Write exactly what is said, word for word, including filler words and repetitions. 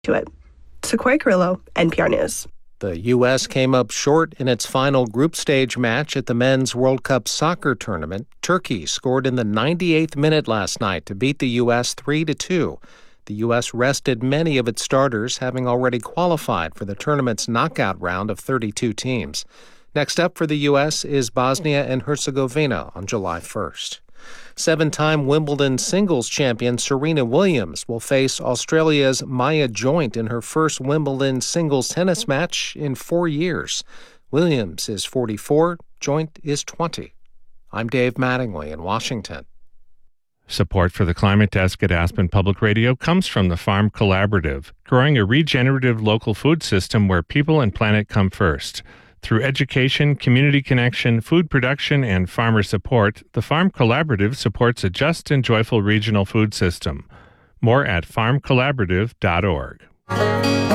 to it. Sequoia Carrillo, N P R News. The U S came up short in its final group stage match at the Men's World Cup soccer tournament. Turkey scored in the ninety-eighth minute last night to beat the U S three to two. The U S rested many of its starters, having already qualified for the tournament's knockout round of thirty-two teams. Next up for the U S is Bosnia and Herzegovina on July first. Seven-time Wimbledon singles champion Serena Williams will face Australia's Maya Joint in her first Wimbledon singles tennis match in four years. Williams is forty-four, Joint is twenty. I'm Dave Mattingly in Washington. Support for the Climate Desk at Aspen Public Radio comes from the Farm Collaborative, growing a regenerative local food system where people and planet come first. Through education, community connection, food production, and farmer support, the Farm Collaborative supports a just and joyful regional food system. More at farm collaborative dot org.